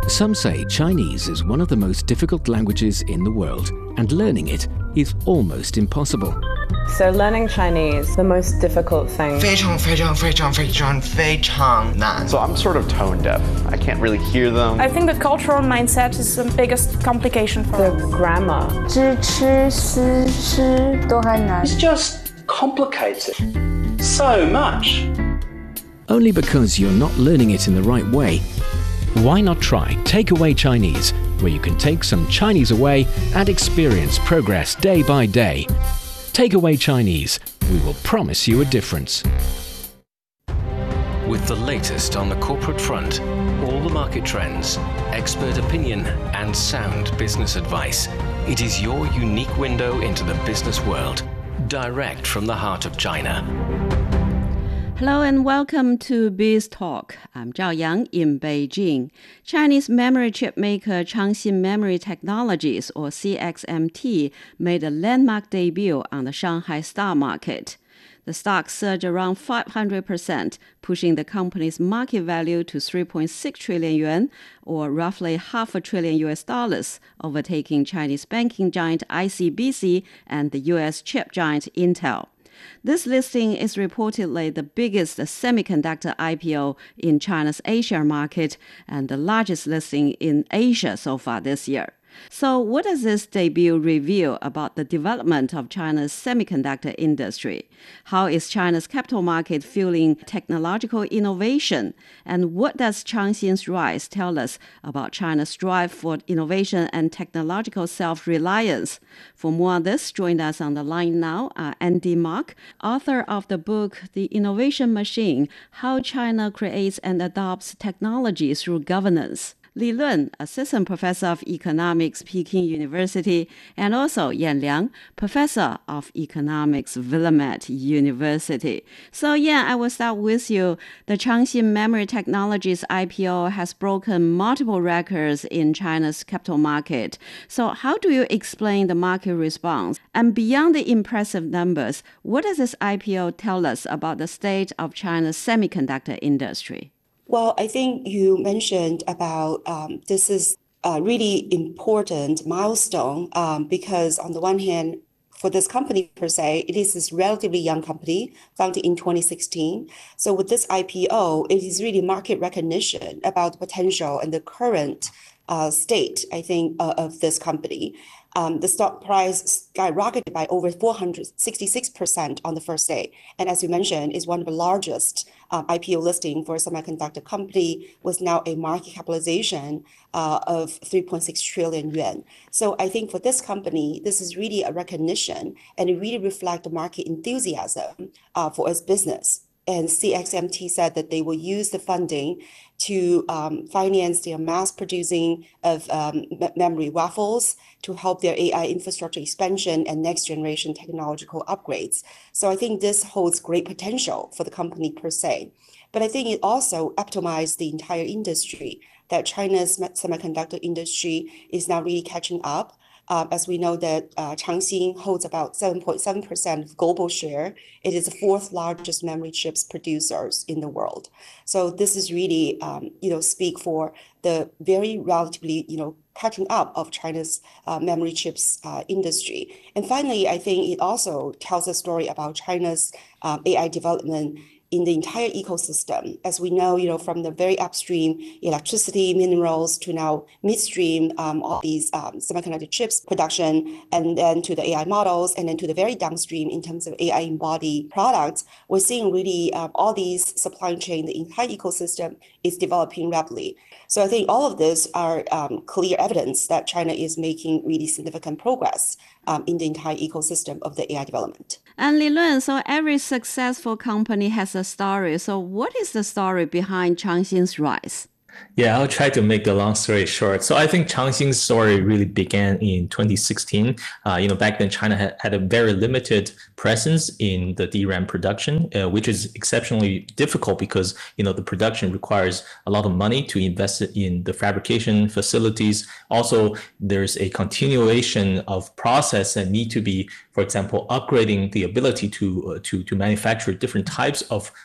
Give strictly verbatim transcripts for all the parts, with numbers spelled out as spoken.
Some say Chinese is one of the most difficult languages in the world, and learning it is almost impossible. So learning Chinese, the most difficult thing. 非常非常非常非常非常难. So I'm sort of tone deaf. I can't really hear them. I think the cultural mindset is the biggest complication for The grammar. 知吃思吃都很难. It's just complicated so much. Only because you're not learning it in the right way. Why not try Takeaway Chinese, where you can take some Chinese away and experience progress day by day. Takeaway Chinese, we will promise you a difference. With the latest on the corporate front, all the market trends, expert opinion, and sound business advice, it is your unique window into the business world, direct from the heart of China. Hello and welcome to Biz Talk. I'm Zhao Yang in Beijing. Chinese memory chip maker Changxin Memory Technologies, or C X M T, made a landmark debut on the Shanghai stock market. The stock surged around five hundred percent, pushing the company's market value to three point six trillion yuan, or roughly half a trillion U S dollars, overtaking Chinese banking giant I C B C and the U S chip giant Intel. This listing is reportedly the biggest semiconductor I P O in China's Asia market and the largest listing in Asia so far this year. So what does this debut reveal about the development of China's semiconductor industry? How is China's capital market fueling technological innovation? And what does Changxin's rise tell us about China's drive for innovation and technological self-reliance? For more on this, join us on the line now are Andy Mark, author of the book The Innovation Machine: How China Creates and Adopts Technology Through Governance. Li Lun, Assistant Professor of Economics, Peking University, and also Yan Liang, Professor of Economics, Willamette University. So Yan, I will start with you. The Changxin Memory Technologies I P O has broken multiple records in China's capital market. So how do you explain the market response? And beyond the impressive numbers, what does this I P O tell us about the state of China's semiconductor industry? Well, I think you mentioned about um, this is a really important milestone um, because on the one hand, for this company per se, it is this relatively young company founded in twenty sixteen. So with this I P O, it is really market recognition about the potential and the current uh, state, I think, uh, of this company. Um, the stock price skyrocketed by over four hundred sixty-six percent on the first day. And as you mentioned, is one of the largest um, I P O listing for a semiconductor company, with now a market capitalization uh, of three point six trillion yuan. So I think for this company, this is really a recognition, and it really reflects the market enthusiasm uh, for its business. And C X M T said that they will use the funding to um, finance their mass producing of um, memory waffles to help their A I infrastructure expansion and next generation technological upgrades. So I think this holds great potential for the company per se. But I think it also optimized the entire industry, that China's semiconductor industry is now really catching up. Uh, as we know that uh, Changxin holds about seven point seven percent of global share. It is the fourth largest memory chips producers in the world. So this is really, um, you know, speak for the very relatively, you know, catching up of China's uh, memory chips uh, industry. And finally, I think it also tells a story about China's um, A I development in the entire ecosystem. As we know, you know, from the very upstream electricity, minerals, to now midstream, um, all these um, semiconductor chips production, and then to the A I models, and then to the very downstream in terms of A I embodied products, we're seeing really um, all these supply chain, the entire ecosystem is developing rapidly. So I think all of this are um, clear evidence that China is making really significant progress um, in the entire ecosystem of the A I development. And Li Lun, so every successful company has a story. So what is the story behind Changxin's rise? Yeah, I'll try to make the long story short. So I think Changxin's story really began in twenty sixteen. Uh, you know, back then China had, had a very limited presence in the D RAM production, uh, which is exceptionally difficult because, you know, the production requires a lot of money to invest in the fabrication facilities. Also, there's a continuation of process that need to be, for example, upgrading the ability to uh, to to manufacture different types of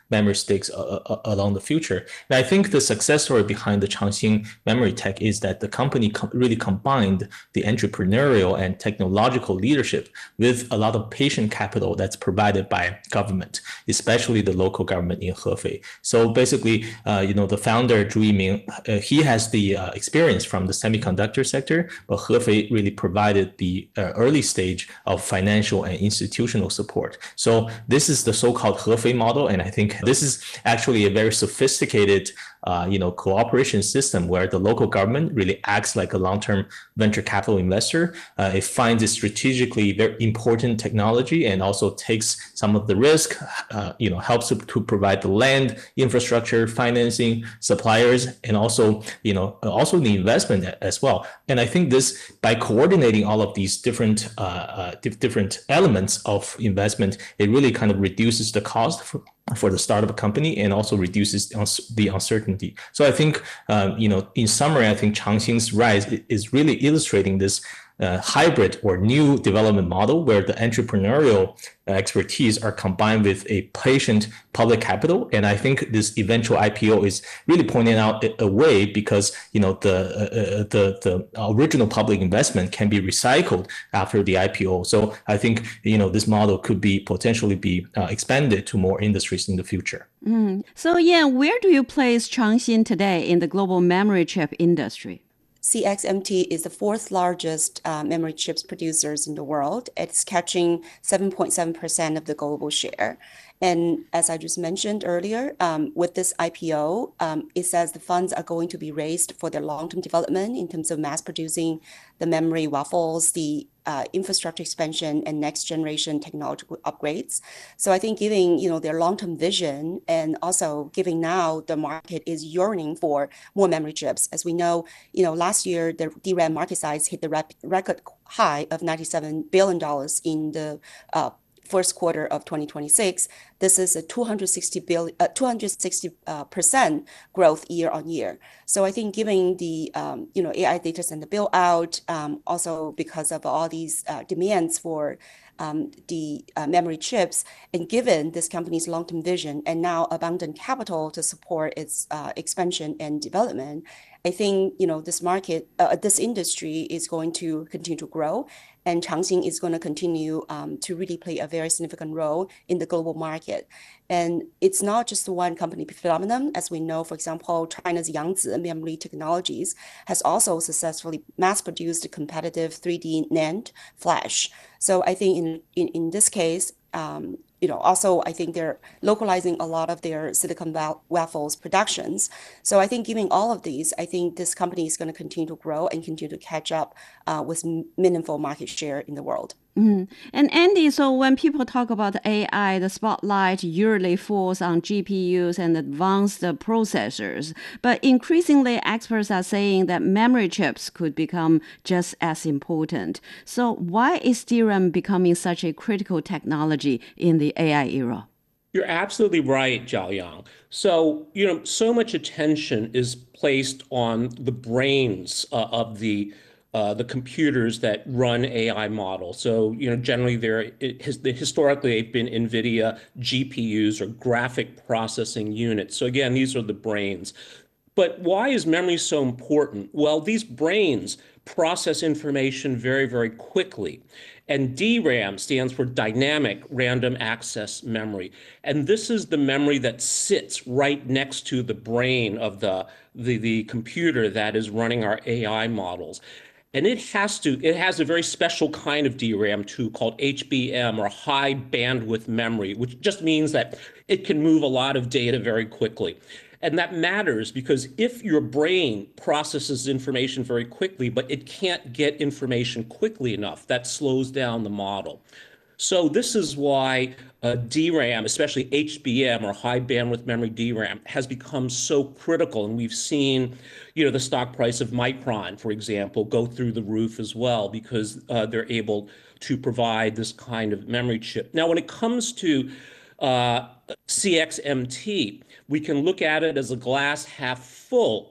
memory sticks uh, uh, along the future. And I think the success story behind the Changxin Memory Tech is that the company com- really combined the entrepreneurial and technological leadership with a lot of patient capital that's provided by government, especially the local government in Hefei. So basically, uh, you know, the founder, Zhu Yiming, uh, he has the uh, experience from the semiconductor sector, but Hefei really provided the uh, early stage of financial and institutional support. So this is the so-called Hefei model, and I think this is actually a very sophisticated Uh, you know, cooperation system where the local government really acts like a long-term venture capital investor. Uh, it finds it strategically very important technology and also takes some of the risk, uh, you know, helps to, to provide the land, infrastructure, financing, suppliers, and also, you know, also the investment as well. And I think this, by coordinating all of these different uh, uh, different elements of investment, it really kind of reduces the cost for for the startup company and also reduces the uncertainty. So I think, um, you know, in summary, I think Changxin's rise is really illustrating this uh, hybrid or new development model where the entrepreneurial expertise are combined with a patient public capital. And I think this eventual I P O is really pointing out a, a way because, you know, the, uh, the, the original public investment can be recycled after the I P O. So I think, you know, this model could be potentially be uh, expanded to more industries in the future. Mm. So yeah, where do you place Changxin today in the global memory chip industry? C X M T is the fourth largest uh, memory chips producers in the world. It's catching seven point seven percent of the global share. And as I just mentioned earlier, um, with this I P O, um, it says the funds are going to be raised for their long-term development in terms of mass producing the memory waffles, the uh, infrastructure expansion, and next generation technological upgrades. So I think giving, you know, their long-term vision and also giving now the market is yearning for more memory chips. As we know, you know, last year, the D RAM market size hit the rep- record high of ninety-seven billion dollars in the uh, first quarter of twenty twenty-six. This is a two hundred sixty billion, uh, two hundred sixty percent growth year on year. So I think given the um, you know A I data center build out, um, also because of all these uh, demands for um, the uh, memory chips, and given this company's long-term vision and now abundant capital to support its uh, expansion and development, I think you know this market, uh, this industry is going to continue to grow. And Changxin is going to continue um, to really play a very significant role in the global market. And it's not just one company phenomenon. As we know, for example, China's Yangtze Memory Technologies has also successfully mass-produced competitive three D NAND flash. So I think in, in, in this case, um, you know, also I think they're localizing a lot of their Silicon Waffles productions. So I think given all of these, I think this company is going to continue to grow and continue to catch up uh, with meaningful market share in the world. Mm. And Andy, so when people talk about A I, the spotlight usually falls on G P Us and advanced processors. But increasingly, experts are saying that memory chips could become just as important. So why is D RAM becoming such a critical technology in the A I era? You're absolutely right, Zhao Yang. So, you know, so much attention is placed on the brains uh, of the Uh, the computers that run A I models. So, you know, generally they're, it has, they historically they've been NVIDIA G P Us or graphic processing units. So again, these are the brains. But why is memory so important? Well, these brains process information very, very quickly. And D RAM stands for Dynamic Random Access Memory. And this is the memory that sits right next to the brain of the, the, the computer that is running our A I models. And it has to, it has a very special kind of D RAM too called H B M, or high bandwidth memory, which just means that it can move a lot of data very quickly. And that matters because if your brain processes information very quickly, but it can't get information quickly enough, that slows down the model. So this is why uh, D RAM, especially H B M or high bandwidth memory D RAM, has become so critical. And we've seen, you know, the stock price of Micron, for example, go through the roof as well because uh, they're able to provide this kind of memory chip. Now, when it comes to uh, C X M T, we can look at it as a glass half full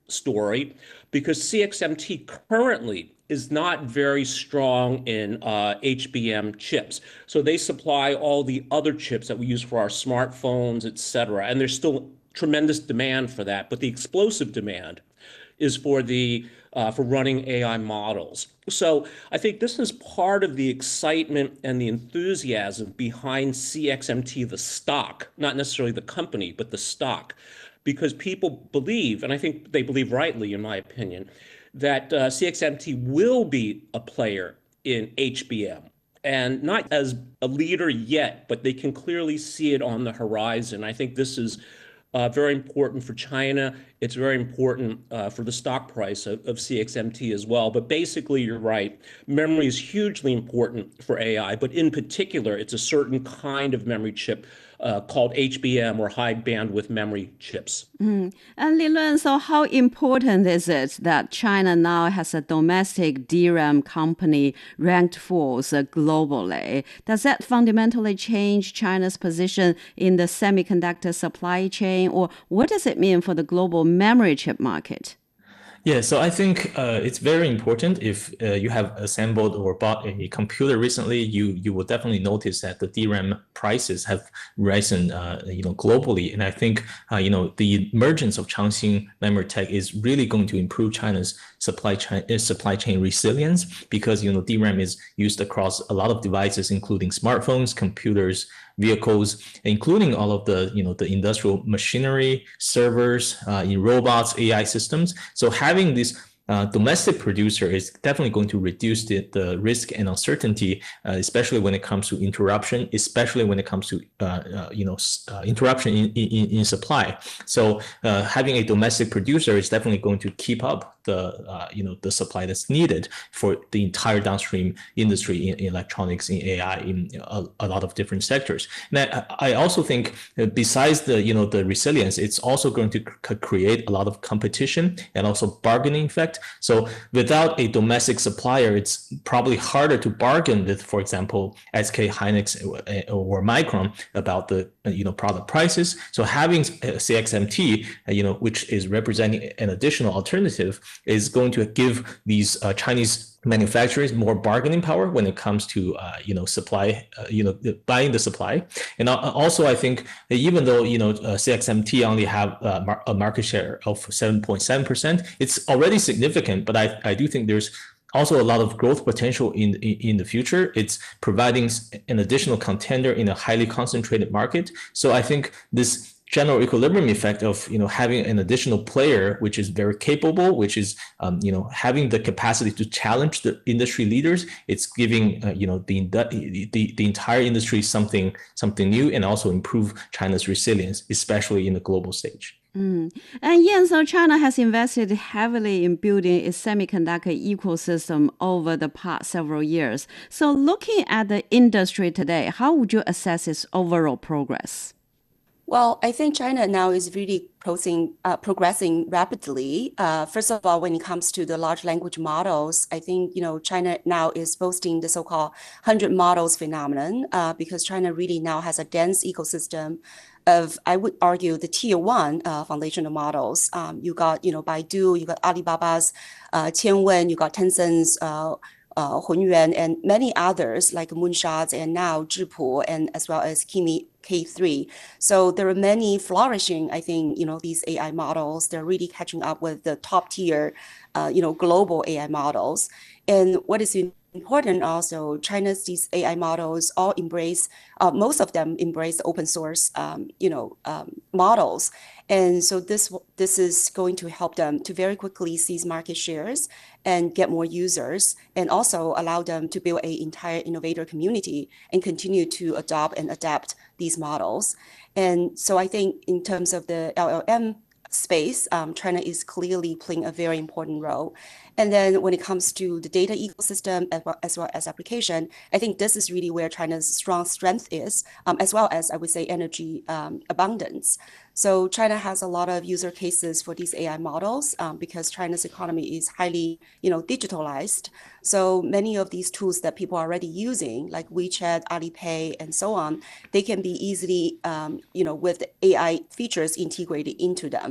story because C X M T currently is not very strong in uh, H B M chips. So they supply all the other chips that we use for our smartphones, et cetera. And there's still tremendous demand for that. But the explosive demand is for the uh, for running A I models. So I think this is part of the excitement and the enthusiasm behind C X M T, the stock, not necessarily the company, but the stock, because people believe, and I think they believe rightly, in my opinion, that uh, C X M T will be a player in H B M. And not as a leader yet, but they can clearly see it on the horizon. I think this is uh, very important for China. It's very important uh, for the stock price of, of C X M T as well. But basically, you're right. Memory is hugely important for A I, but in particular, it's a certain kind of memory chip Uh, called H B M or high bandwidth memory chips. Mm. And Li Lun, so how important is it that China now has a domestic D RAM company ranked fourth globally? Does that fundamentally change China's position in the semiconductor supply chain, or what does it mean for the global memory chip market? Yeah, so I think uh, it's very important. If uh, you have assembled or bought a computer recently, you you will definitely notice that the D RAM prices have risen, uh, you know, globally. And I think uh, you know the emergence of Changxin Memory Tech is really going to improve China's supply chain uh, supply chain resilience because you know D RAM is used across a lot of devices, including smartphones, computers, vehicles, including all of the you know the industrial machinery, servers, uh, in robots, A I systems. So having this uh, domestic producer is definitely going to reduce the, the risk and uncertainty, uh, especially when it comes to interruption, especially when it comes to uh, uh, you know uh, interruption in, in, in supply. So uh, having a domestic producer is definitely going to keep up the uh, you know the supply that's needed for the entire downstream industry in, in electronics, in A I, in a, a lot of different sectors. And I, I also think besides the you know the resilience, it's also going to c- create a lot of competition and also bargaining effect. So without a domestic supplier, it's probably harder to bargain with, for example, S K Hynix or Micron about the you know product prices. So having C X M T, you know, which is representing an additional alternative, is going to give these uh, Chinese manufacturers more bargaining power when it comes to uh, you know supply, uh, you know buying the supply. And also, I think that even though you know uh, C X M T only have uh, mar- a market share of seven point seven percent, it's already significant. But I, I do think there's also a lot of growth potential in, in in the future. It's providing an additional contender in a highly concentrated market. So I think this general equilibrium effect of you know having an additional player which is very capable, which is um, you know having the capacity to challenge the industry leaders, it's giving uh, you know the, the the entire industry something something new and also improve China's resilience, especially in the global stage. Mm. And Yan, so China has invested heavily in building its semiconductor ecosystem over the past several years. So looking at the industry today, how would you assess its overall progress? Well, I think China now is really progressing, uh, progressing rapidly. Uh, first of all, when it comes to the large language models, I think you know China now is boasting the so-called one hundred models phenomenon uh, because China really now has a dense ecosystem of, I would argue, the tier one uh, foundational models. Um, you got you know Baidu, you got Alibaba's uh, Qianwen, you got Tencent's Uh, Uh, Hunyuan, and many others like Moonshots and now Zhipu, and as well as Kimi K three. So there are many flourishing, I think, you know, these A I models. They're really catching up with the top tier, uh, you know, global A I models. And what is important also, China's these A I models all embrace, uh, most of them embrace open source, um, you know, um, models. And so this this is going to help them to very quickly seize market shares and get more users, and also allow them to build an entire innovator community and continue to adopt and adapt these models. And so I think in terms of the L L M space, um, China is clearly playing a very important role. And then when it comes to the data ecosystem as well as, well as application, I think this is really where China's strong strength is, um, as well as, I would say, energy um, abundance. So China has a lot of user cases for these A I models um, because China's economy is highly, you know, digitalized. So many of these tools that people are already using, like WeChat, Alipay, and so on, they can be easily, um, you know, with A I features integrated into them.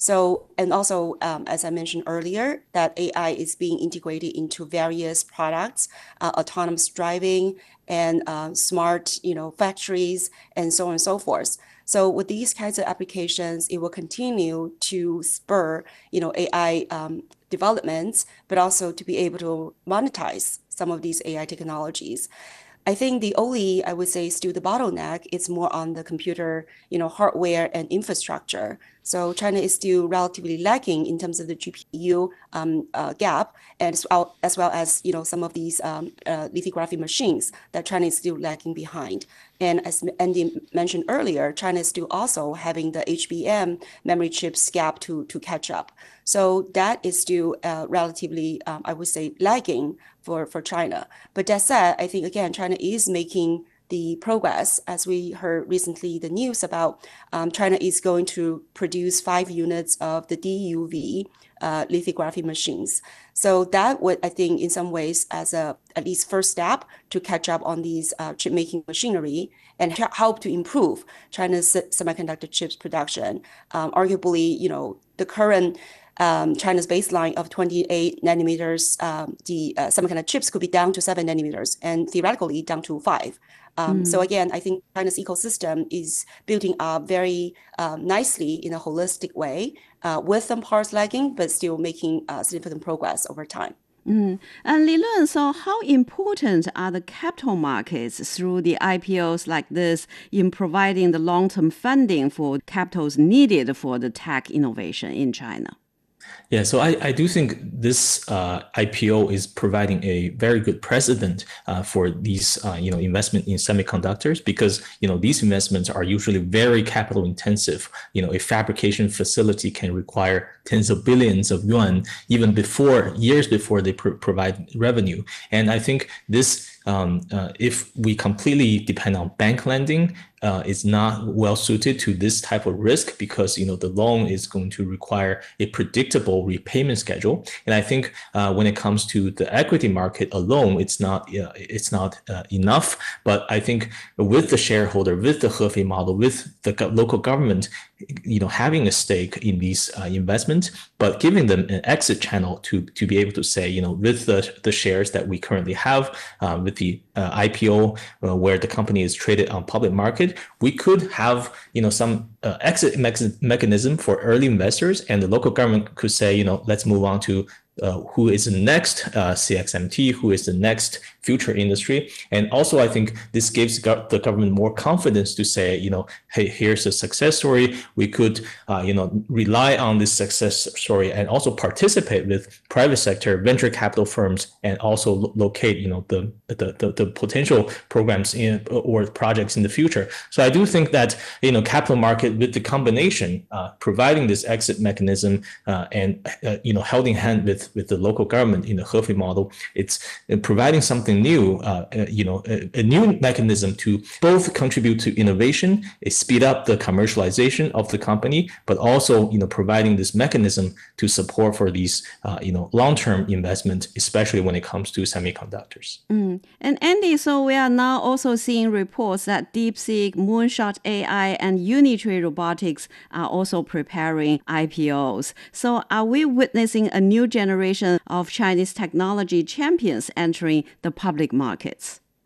So, and also, um, as I mentioned earlier, that A I is being integrated into various products, uh, autonomous driving and uh, smart, you know, factories and so on and so forth. So with these kinds of applications, it will continue to spur, you know, A I um, developments, but also to be able to monetize some of these A I technologies. I think the only, I would say, still the bottleneck is more on the computer, you know, hardware and infrastructure. So China is still relatively lacking in terms of the G P U um, uh, gap, and as well, as well as, you know, some of these um, uh, lithography machines that China is still lagging behind. And as Andy mentioned earlier, China is still also having the H B M memory chips gap to, to catch up. So that is still uh, relatively, um, I would say, lagging for, for China. But that said, I think, again, China is making the progress. As we heard recently, the news about um, China is going to produce five units of the D U V uh, lithography machines. So that would, I think, in some ways, as a at least first step to catch up on these uh, chip making machinery and help to improve China's semiconductor chips production. Um, arguably, you know, the current Um, China's baseline of twenty-eight nanometers, um, the uh, semiconductor chips could be down to seven nanometers and theoretically down to five. Um, mm. So again, I think China's ecosystem is building up very uh, nicely in a holistic way, uh, with some parts lagging, but still making uh, significant progress over time. Mm. And Li-Lun, so how important are the capital markets through the I P Os like this in providing the long-term funding for capitals needed for the tech innovation in China? Yeah, so I, I do think this uh, I P O is providing a very good precedent uh, for these, uh, you know, investment in semiconductors, because, you know, these investments are usually very capital intensive. You know, a fabrication facility can require tens of billions of yuan even before, years before they pr- provide revenue. And I think this, um, uh, if we completely depend on bank lending, Uh, is not well suited to this type of risk, because, you know, the loan is going to require a predictable repayment schedule. And I think uh, when it comes to the equity market alone, it's not uh, it's not uh, enough. But I think with the shareholder, with the Hefei model, with the go- local government, you know, having a stake in these uh, investments, but giving them an exit channel to to be able to say, you know, with the the shares that we currently have, uh, with the uh, I P O uh, where the company is traded on public market, we could have, you know, some uh, exit me- mechanism for early investors, and the local government could say, you know, let's move on to uh, who is the next uh, C X M T, who is the next future industry. And also, I think this gives go- the government more confidence to say, you know, hey, here's a success story. We could, uh, you know, rely on this success story and also participate with private sector venture capital firms, and also lo- locate, you know, the, the the the potential programs in or projects in the future. So I do think that, you know, capital market with the combination, uh, providing this exit mechanism uh, and, uh, you know, holding hand with, with the local government in the Hefei model, it's uh, providing something new, uh, uh, you know, a, a new mechanism to both contribute to innovation, uh, speed up the commercialization of the company, but also, you know, providing this mechanism to support for these, uh, you know, long-term investment, especially when it comes to semiconductors. Mm. And Andy, so we are now also seeing reports that DeepSeek, Moonshot A I, and Unitree Robotics are also preparing I P Os. So are we witnessing a new generation of Chinese technology champions entering the public markets?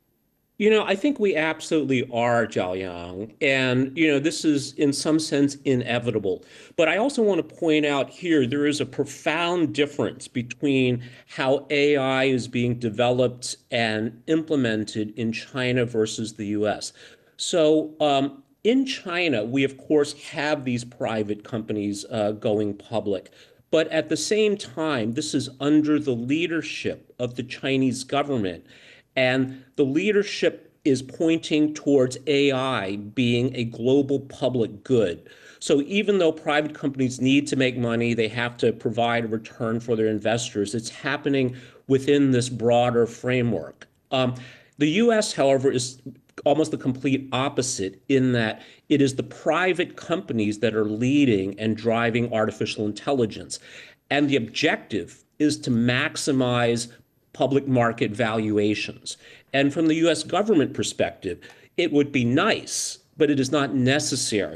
You know, I think we absolutely are, Jiaoyang. And, you know, this is in some sense inevitable. But I also want to point out here, there is a profound difference between how A I is being developed and implemented in China versus the U S. So um, in China, we, of course, have these private companies uh, going public. But at the same time, this is under the leadership of the Chinese government. And the leadership is pointing towards A I being a global public good. So even though private companies need to make money, they have to provide a return for their investors, it's happening within this broader framework. Um, the U S, however, is almost the complete opposite, in that it is the private companies that are leading and driving artificial intelligence. And the objective is to maximize public market valuations. And from the U S government perspective, it would be nice, but it is not necessary